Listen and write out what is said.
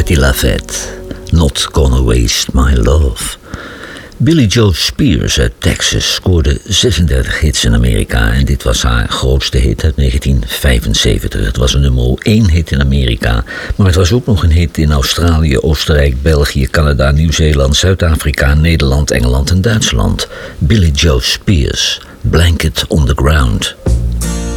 Patti LaFette, Not Gonna Waste My Love. Billie Joe Spears uit Texas scoorde 36 hits in Amerika en dit was haar grootste hit uit 1975. Het was een nummer 1 hit in Amerika, maar het was ook nog een hit in Australië, Oostenrijk, België, Canada, Nieuw-Zeeland, Zuid-Afrika, Nederland, Engeland en Duitsland. Billie Joe Spears, Blanket on the Ground.